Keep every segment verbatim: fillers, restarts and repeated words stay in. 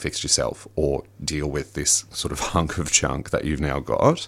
fixed yourself or deal with this sort of hunk of junk that you've now got.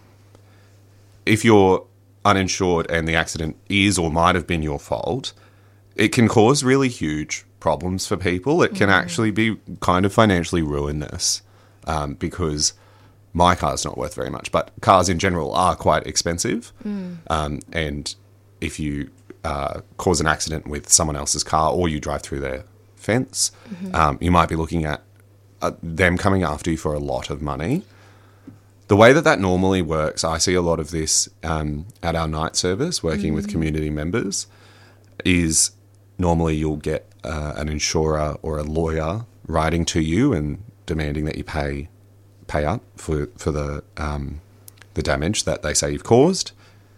If you're uninsured and the accident is or might have been your fault, it can cause really huge problems for people. It can mm. actually be kind of financially ruinous um, because my car's not worth very much, but cars in general are quite expensive. Mm. Um, and if you uh, cause an accident with someone else's car or you drive through their fence, mm-hmm. um, you might be looking at uh, them coming after you for a lot of money. The way that that normally works, I see a lot of this um, at our night service, working mm. with community members, is normally you'll get uh, an insurer or a lawyer writing to you and demanding that you pay pay up for for the um, the damage that they say you've caused.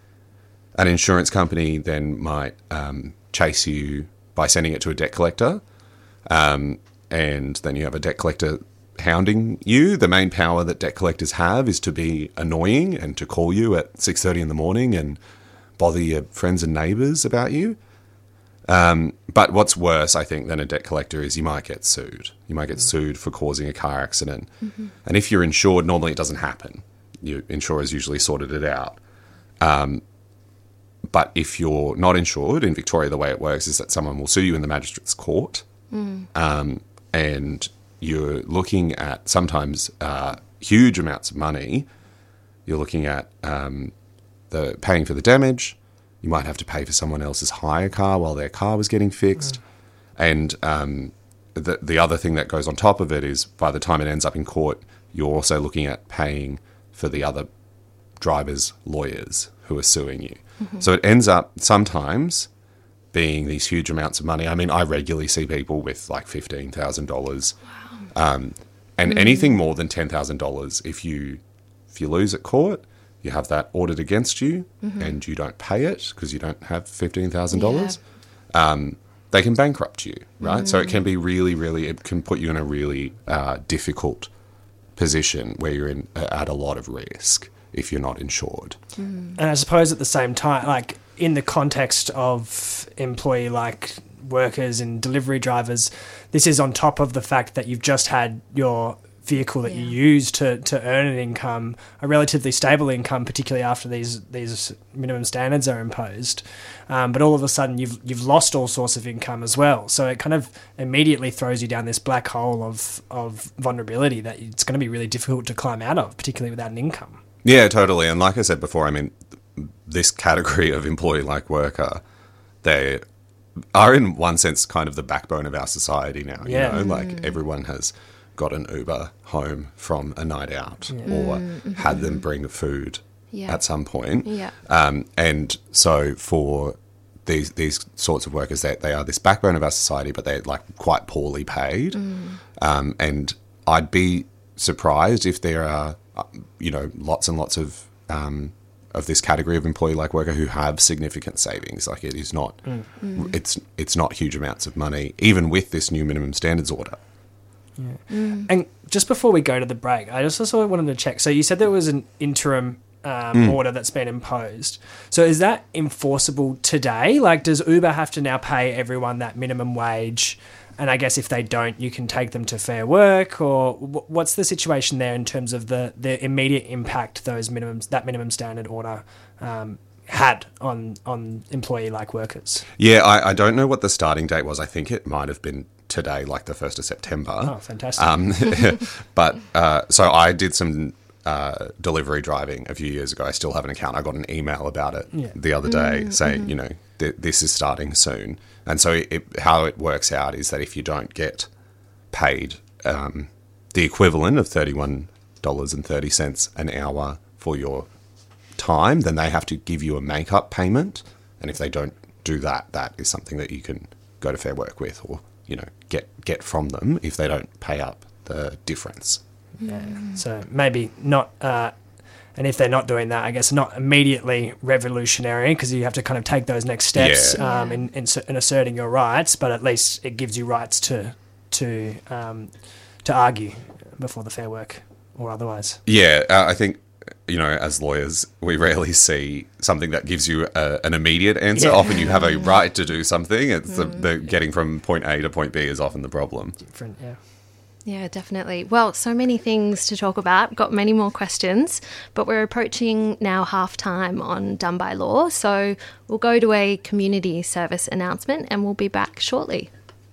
An insurance company then might um, chase you by sending it to a debt collector, um, and then you have a debt collector hounding you. The main power that debt collectors have is to be annoying and to call you at six thirty in the morning and bother your friends and neighbours about you. Um, but what's worse, I think, than a debt collector is you might get sued. You might get sued for causing a car accident. Mm-hmm. And if you're insured, normally it doesn't happen. Your insurers usually sorted it out. Um, but if you're not insured, in Victoria the way it works is that someone will sue you in the magistrate's court. Mm. Um, and you're looking at sometimes uh, huge amounts of money. You're looking at um, the paying for the damage. You might have to pay for someone else's hire car while their car was getting fixed. Mm. And um, the the other thing that goes on top of it is by the time it ends up in court, you're also looking at paying for the other drivers' lawyers who are suing you. Mm-hmm. So it ends up sometimes being these huge amounts of money. I mean, I regularly see people with like fifteen thousand dollars. Wow. Um, and mm. anything more than ten thousand dollars, if you if you lose at court, you have that ordered against you mm-hmm. and you don't pay it because you don't have fifteen thousand dollars, yeah. um, they can bankrupt you, right? Mm. So it can be really, really, it can put you in a really uh, difficult position where you're in uh, at a lot of risk if you're not insured. Mm. And I suppose at the same time, like in the context of employee like workers and delivery drivers, this is on top of the fact that you've just had your vehicle that yeah. you use to, to earn an income, a relatively stable income, particularly after these these minimum standards are imposed. Um, but all of a sudden you've you've lost all sorts of income as well. So it kind of immediately throws you down this black hole of, of vulnerability that it's going to be really difficult to climb out of, particularly without an income. Yeah, totally. And like I said before, I mean, this category of employee-like worker, they are in one sense kind of the backbone of our society now. Yeah. You know, like mm. everyone has got an Uber home from a night out yeah. or mm-hmm. had them bring food yeah. at some point. Yeah. Um, and so for these these sorts of workers, they, they are this backbone of our society, but they're like quite poorly paid. Mm. Um, and I'd be surprised if there are, you know, lots and lots of um, of this category of employee-like worker who have significant savings. Like it is not, mm. Mm. it's it's not huge amounts of money, even with this new minimum standards order. Yeah. Mm. And just before we go to the break, I just also wanted to check. So you said there was an interim um, mm. order that's been imposed. So is that enforceable today? Like, does Uber have to now pay everyone that minimum wage? And I guess if they don't, you can take them to Fair Work, or w- what's the situation there in terms of the, the immediate impact those minimums that minimum standard order um, had on on employee-like workers? Yeah, I, I don't know what the starting date was. I think it might have been today, like the first of September. Oh, fantastic. Um, but uh, so I did some uh, delivery driving a few years ago. I still have an account. I got an email about it yeah. the other day mm-hmm. saying, you know, th- this is starting soon. And so it, how it works out is that if you don't get paid um, the equivalent of thirty-one dollars and thirty cents an hour for your time, then they have to give you a make-up payment. And if they don't do that, that is something that you can go to Fair Work with, or, you know, get get from them if they don't pay up the difference. Yeah. So maybe not, uh, and if they're not doing that, I guess not immediately revolutionary, because you have to kind of take those next steps Yeah. um, in, in in asserting your rights, but at least it gives you rights to to um, to argue before the Fair Work or otherwise. Yeah, uh, I think, you know, as lawyers, we rarely see something that gives you a, an immediate answer. Yeah. Often you have a right to do something. It's the, the getting from point A to point B is often the problem. Different, yeah. Yeah, definitely. Well, so many things to talk about. Got many more questions, but we're approaching now half time on Done by Law. So we'll go to a community service announcement and we'll be back shortly.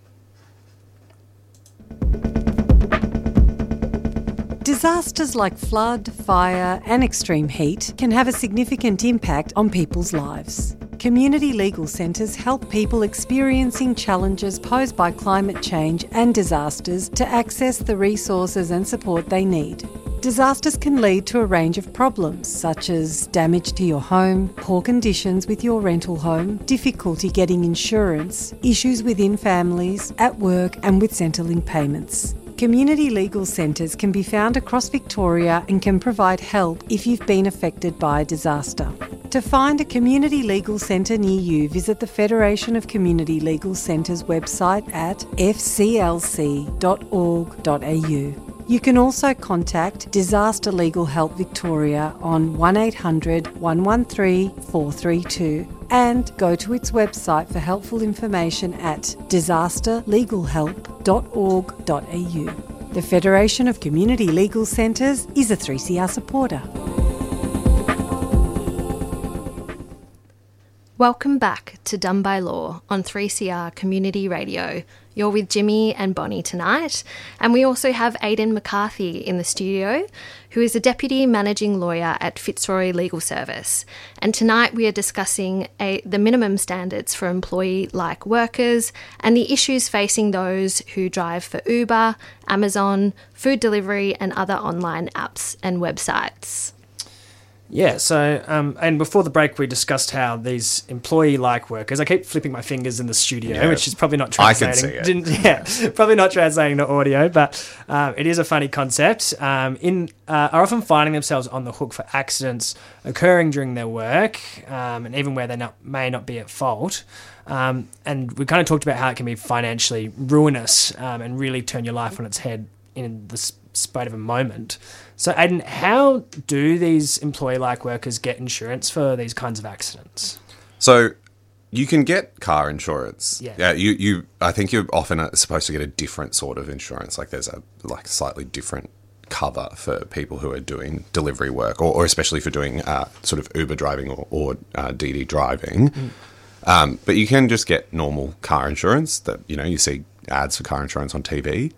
Disasters like flood, fire and extreme heat can have a significant impact on people's lives. Community legal centres help people experiencing challenges posed by climate change and disasters to access the resources and support they need. Disasters can lead to a range of problems such as damage to your home, poor conditions with your rental home, difficulty getting insurance, issues within families, at work and with Centrelink payments. Community legal centres can be found across Victoria and can provide help if you've been affected by a disaster. To find a community legal centre near you, visit the Federation of Community Legal Centres website at f c l c dot org dot a u. You can also contact Disaster Legal Help Victoria on one eight hundred, one one three, four three two and go to its website for helpful information at disaster legal help dot org dot a u. The Federation of Community Legal Centres is a three C R supporter. Welcome back to Done by Law on three C R Community Radio. You're with Jimmy and Bonnie tonight, and we also have Aidan McCarthy in the studio, who is a Deputy Managing Lawyer at Fitzroy Legal Service. And tonight we are discussing a, the minimum standards for employee-like workers and the issues facing those who drive for Uber, Amazon, food delivery and other online apps and websites. Yeah, so, um, and before the break, we discussed how these employee-like workers, I keep flipping my fingers in the studio, Yeah. which is probably not I can translating. see it. Didn't, yeah, probably not translating to audio, but um, it is a funny concept. Um, in uh, are often finding themselves on the hook for accidents occurring during their work, um, and even where they not, may not be at fault. Um, and we kind of talked about how it can be financially ruinous um, and really turn your life on its head in the spite of a moment. So, Aidan, how do these employee-like workers get insurance for these kinds of accidents? So you can get car insurance. Yeah. Yeah. You, you. I think you're often uh, supposed to get a different sort of insurance. Like there's a like slightly different cover for people who are doing delivery work, or, or especially for doing uh, sort of Uber driving or, or uh, D D driving. Mm. Um, but you can just get normal car insurance. That you know you see ads for car insurance on T V.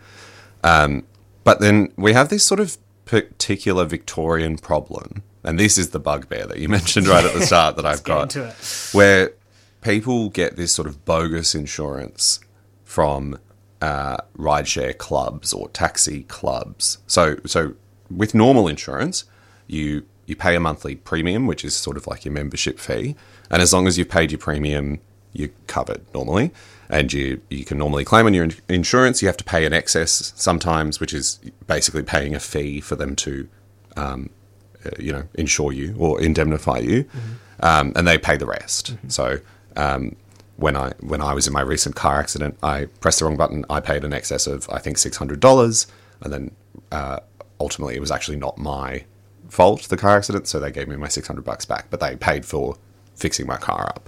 Um, but then we have this sort of particular Victorian problem, and this is the bugbear that you mentioned right at the start that I've got, into it. where people get this sort of bogus insurance from uh, rideshare clubs or taxi clubs. So, so with normal insurance, you you pay a monthly premium, which is sort of like your membership fee, and as long as you've paid your premium, you're covered normally. And you, you can normally claim on your in- insurance. You have to pay an excess sometimes, which is basically paying a fee for them to, um, uh, you know, insure you or indemnify you, mm-hmm. um, and they pay the rest. Mm-hmm. So um, when I when I was in my recent car accident, I pressed the wrong button. I paid an excess of I think six hundred dollars, and then uh, ultimately it was actually not my fault, the car accident. So they gave me my six hundred bucks back, but they paid for fixing my car up.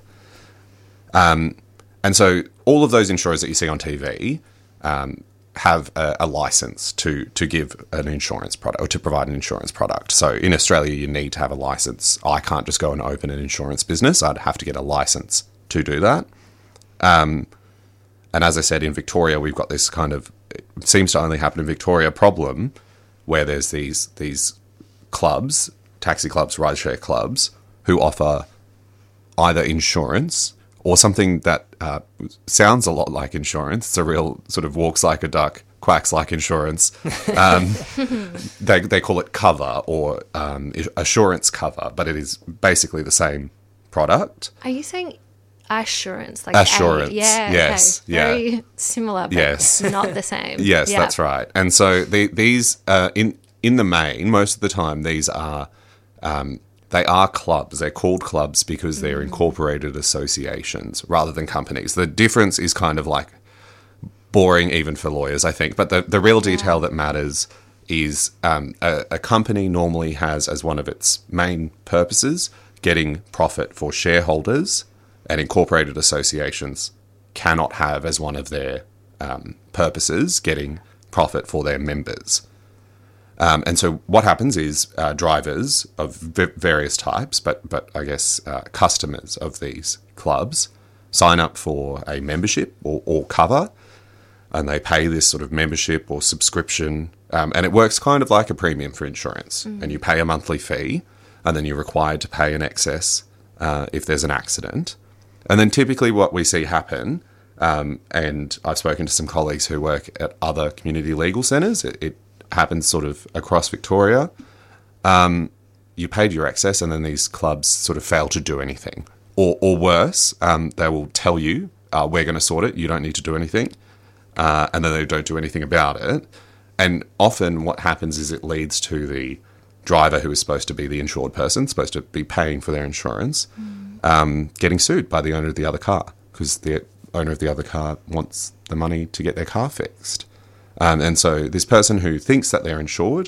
Um. And so all of those insurers that you see on T V um, have a, a license to to give an insurance product or to provide an insurance product. So in Australia, you need to have a license. I can't just go and open an insurance business. I'd have to get a license to do that. Um, and as I said, in Victoria, we've got this kind of, it seems to only happen in Victoria, problem where there's these these clubs, taxi clubs, rideshare clubs, who offer either insurance or something that uh, sounds a lot like insurance. It's a real sort of walks like a duck, quacks like insurance. Um, they they call it cover or um, assurance cover, but it is basically the same product. Are you saying assurance? Like assurance, a, yeah, yes, okay. yeah. Very similar, but yes. not the same. Yes, yeah. that's right. And so the, these, uh, in in the main, most of the time, these are... Um, They are clubs. They're called clubs because they're incorporated associations rather than companies. The difference is kind of like boring even for lawyers, I think. But the, the real detail that matters is um, a, a company normally has as one of its main purposes getting profit for shareholders, and incorporated associations cannot have as one of their um, purposes getting profit for their members. Um, and so what happens is uh, drivers of v- various types, but but I guess uh, customers of these clubs sign up for a membership or, or cover, and they pay this sort of membership or subscription, um, and it works kind of like a premium for insurance. Mm. And you pay a monthly fee, and then you're required to pay an excess uh, if there's an accident. And then typically what we see happen, um, and I've spoken to some colleagues who work at other community legal centres, it, it happens sort of across Victoria. Um, you paid your excess, and then these clubs sort of fail to do anything. Or, or worse, um, they will tell you, uh, we're going to sort it, you don't need to do anything. Uh, and then they don't do anything about it. And often what happens is it leads to the driver, who is supposed to be the insured person, supposed to be paying for their insurance, mm. um, getting sued by the owner of the other car, because the owner of the other car wants the money to get their car fixed. Um, and so this person who thinks that they're insured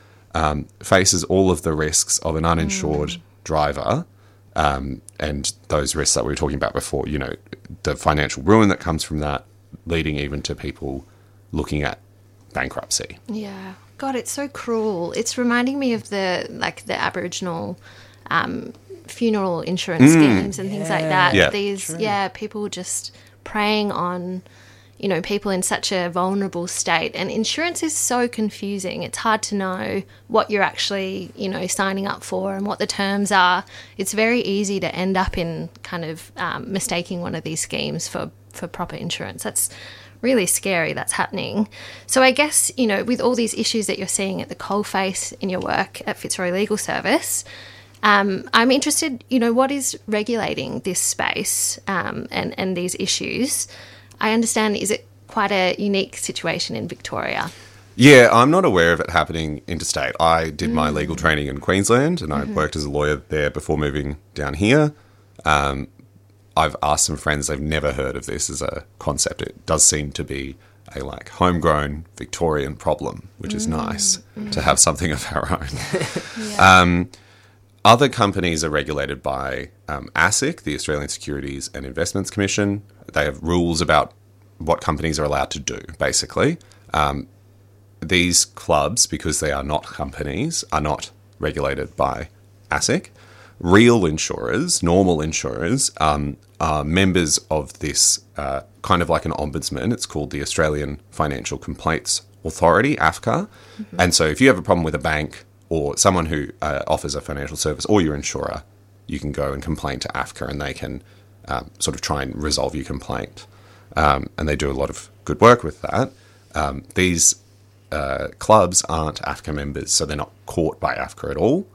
um, faces all of the risks of an uninsured mm. driver, um, and those risks that we were talking about before, you know, the financial ruin that comes from that, leading even to people looking at bankruptcy. Yeah. God, it's so cruel. It's reminding me of the, like, the Aboriginal um, funeral insurance mm. schemes and things yeah. like that. Yeah. These, True. yeah, people just preying on, you know, people in such a vulnerable state. And insurance is so confusing. It's hard to know what you're actually, you know, signing up for and what the terms are. It's very easy to end up in kind of um, mistaking one of these schemes for for proper insurance. That's really scary that's happening. So I guess, you know, with all these issues that you're seeing at the coalface in your work at Fitzroy Legal Service, um, I'm interested, you know, what is regulating this space um, and, and these issues? I understand, is it quite a unique situation in Victoria? Yeah, I'm not aware of it happening interstate. I did mm. my legal training in Queensland, and mm-hmm. I worked as a lawyer there before moving down here. Um, I've asked some friends, they've never heard of this as a concept. It does seem to be a like homegrown Victorian problem, which is mm. nice mm. to have something of our own. yeah. um, other companies are regulated by um, ASIC, the Australian Securities and Investments Commission. They have rules about what companies are allowed to do, basically. Um, these clubs, because they are not companies, are not regulated by ASIC. Real insurers, normal insurers, um, are members of this uh, kind of like an ombudsman. It's called the Australian Financial Complaints Authority, A F C A. Mm-hmm. And so if you have a problem with a bank or someone who uh, offers a financial service or your insurer, you can go and complain to A F C A, and they can um, sort of try and resolve your complaint. Um, and they do a lot of good work with that. Um, these uh, clubs aren't A F C A members, so they're not caught by A F C A at all.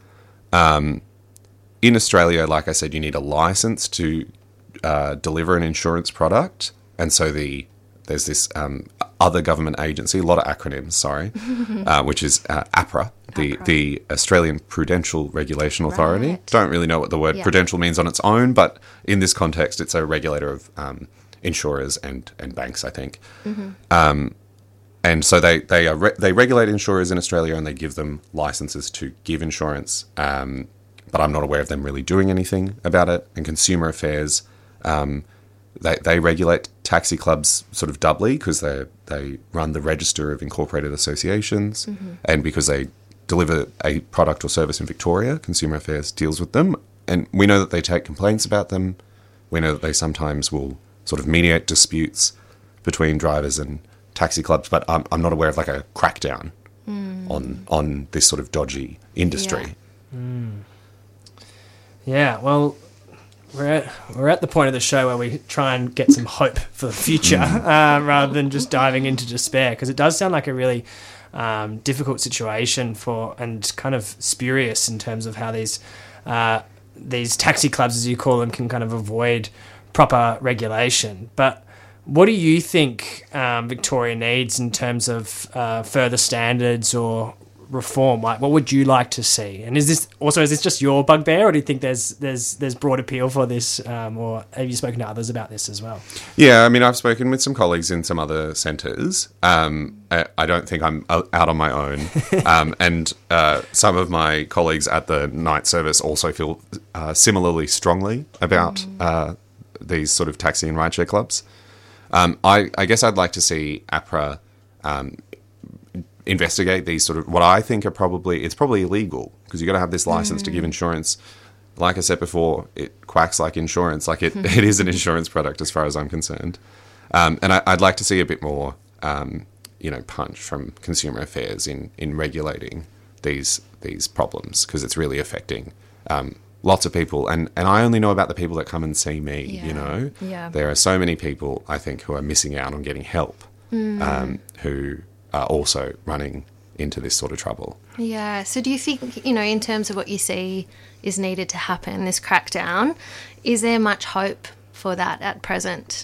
Um, In Australia, like I said, you need a license to uh, deliver an insurance product. And so the there's this um, other government agency, a lot of acronyms, sorry, uh, which is uh, APRA, the, APRA, the Australian Prudential Regulation Authority. Right. Don't really know what the word yeah. prudential means on its own, but in this context, it's a regulator of um, insurers and, and banks, I think. Mm-hmm. Um, and so they they are re- they regulate insurers in Australia, and they give them licenses to give insurance. Um, but I'm not aware of them really doing anything about it. And Consumer Affairs, um, they they regulate taxi clubs sort of doubly, because they they run the Register of Incorporated Associations, mm-hmm. and because they deliver a product or service in Victoria, Consumer Affairs deals with them. And we know that they take complaints about them. We know that they sometimes will sort of mediate disputes between drivers and taxi clubs, but I'm, I'm not aware of like a crackdown mm. on on this sort of dodgy industry. Yeah. Mm. Yeah, well, we're at, we're at the point of the show where we try and get some hope for the future uh, rather than just diving into despair, because it does sound like a really um, difficult situation for, and kind of spurious in terms of how these uh, these taxi clubs, as you call them, can kind of avoid proper regulation. But what do you think um, Victoria needs in terms of uh, further standards or reform? Like, what would you like to see? And is this also is this just your bugbear, or do you think there's there's there's broad appeal for this, um, or have you spoken to others about this as well? Yeah, I mean, I've spoken with some colleagues in some other centres. Um, I, I don't think I'm out on my own, um, and uh, some of my colleagues at the night service also feel uh, similarly strongly about mm. uh, these sort of taxi and rideshare clubs. Um, I, I guess I'd like to see APRA um, investigate these sort of what I think are probably it's probably illegal because you've got to have this license mm. to give insurance. Like I said before, it quacks like insurance. Like it, it is an insurance product as far as I'm concerned. Um, and I, I'd like to see a bit more, um, you know, punch from Consumer Affairs in, in regulating these these problems because it's really affecting um, lots of people. And, and I only know about the people that come and see me, yeah. you know. Yeah. There are so many people, I think, who are missing out on getting help mm. um, who are also running into this sort of trouble. Yeah. So do you think, you know, in terms of what you see is needed to happen, this crackdown, is there much hope for that at present?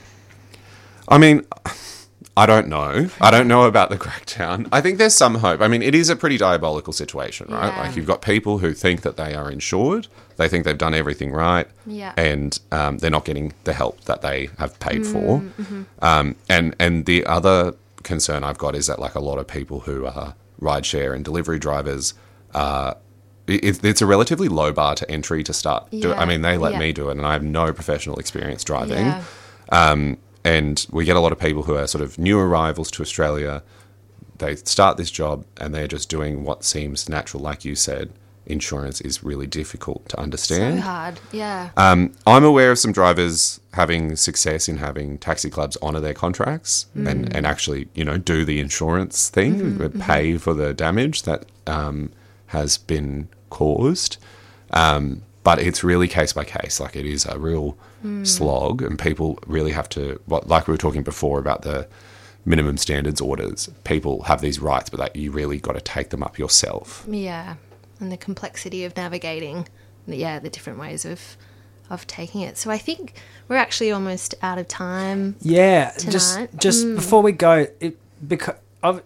I mean, I don't know. I don't know about the crackdown. I think there's some hope. I mean, it is a pretty diabolical situation, right? Yeah. Like you've got people who think that they are insured, they think they've done everything right, yeah. and um, they're not getting the help that they have paid mm, for. Mm-hmm. Um, and, and the other concern I've got is that like a lot of people who are rideshare and delivery drivers, uh, it, it's a relatively low bar to entry to start. Yeah. Do, I mean, they let yeah. me do it and I have no professional experience driving. Yeah. Um, and we get a lot of people who are sort of new arrivals to Australia. They start this job and they're just doing what seems natural. Like you said, insurance is really difficult to understand. So hard, yeah. Um, I'm aware of some drivers having success in having taxi clubs honour their contracts mm. and, and actually, you know, do the insurance thing, mm-hmm, pay mm-hmm. for the damage that um, has been caused. Um, but it's really case by case. Like it is a real mm. slog, and people really have to, what, like we were talking before about the minimum standards orders, people have these rights, but like, you really got to take them up yourself. Yeah. And the complexity of navigating, yeah, the different ways of of taking it. So I think we're actually almost out of time. Yeah, tonight. just just mm. before we go, it, because of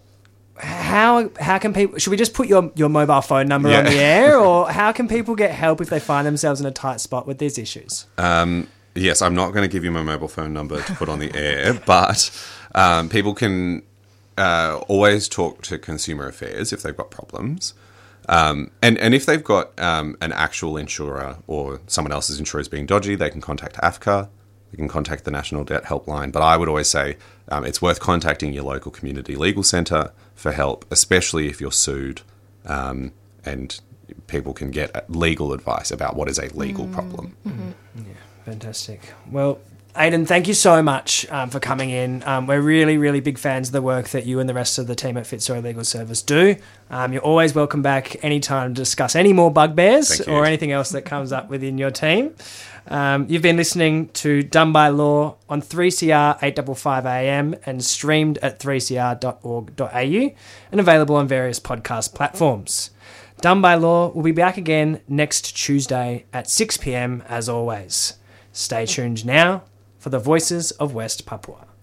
how how can people? Should we just put your your mobile phone number yeah. on the air, or how can people get help if they find themselves in a tight spot with these issues? Um, yes, I'm not going to give you my mobile phone number to put on the air, but um, people can uh, always talk to Consumer Affairs if they've got problems. Um, and, and if they've got um, an actual insurer or someone else's insurer is being dodgy, they can contact A F C A, they can contact the National Debt Helpline. But I would always say um, it's worth contacting your local community legal centre for help, especially if you're sued, um, and people can get legal advice about what is a legal mm. problem. Mm-hmm. Yeah, fantastic. Well, Aidan, thank you so much um, for coming in. Um, we're really, really big fans of the work that you and the rest of the team at Fitzroy Legal Service do. Um, you're always welcome back anytime to discuss any more bugbears or anything else that comes up within your team. Um, you've been listening to Done by Law on three C R eight fifty-five A M and streamed at three c r dot org dot a u and available on various podcast platforms. Done by Law will be back again next Tuesday at six p.m. as always. Stay tuned now for the Voices of West Papua.